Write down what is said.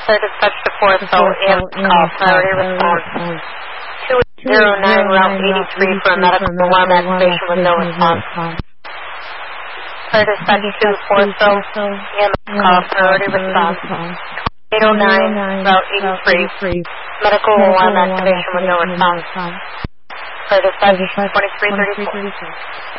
Third dispatch to 4, so EMS call, priority response. 209 Route 83 for a medical alarm activation with no response. Third dispatch to 4, so EMS call, priority response. 809 Route 83, medical alarm activation with no response. Third dispatch 2334.